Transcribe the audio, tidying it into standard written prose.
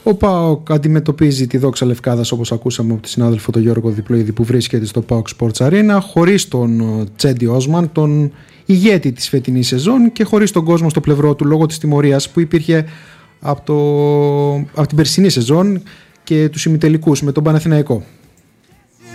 Ο ΠΑΟΚ αντιμετωπίζει τη Δόξα Λευκάδας, όπως ακούσαμε από τον συνάδελφο τον Γιώργο Διπλοίδη, που βρίσκεται στο ΠΑΟΚ Sports Arena, χωρίς τον Τσέντι Όσμαν, τον ηγέτη της φετινής σεζόν, και χωρίς τον κόσμο στο πλευρό του λόγω της τιμωρίας που υπήρχε από την περσινή σεζόν και τους ημιτελικούς με τον Παναθηναϊκό.